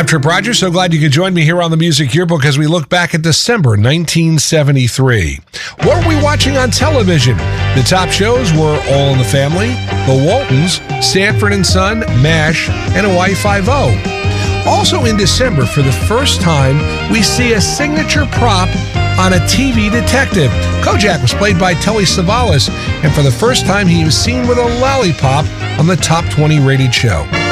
I'm Trip Rogers. So glad you could join me here on the Music Yearbook as we look back at December 1973. What were we watching on television? The top shows were All in the Family, The Waltons, Sanford and Son, MASH, and Hawaii Five-0. Also in December, for the first time, we see a signature prop on a TV detective. Kojak was played by Telly Savalas, and for the first time, he was seen with a lollipop on the Top 20 rated show.